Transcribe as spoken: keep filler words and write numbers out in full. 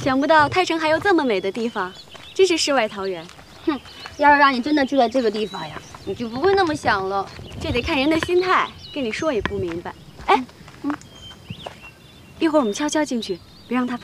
想不到泰城还有这么美的地方，真是世外桃源。 哼，要是让你真的住在这个地方呀，你就不会那么想了。 这得看人的心态，跟你说也不明白。哎，嗯，一会儿我们悄悄进去，别让他发。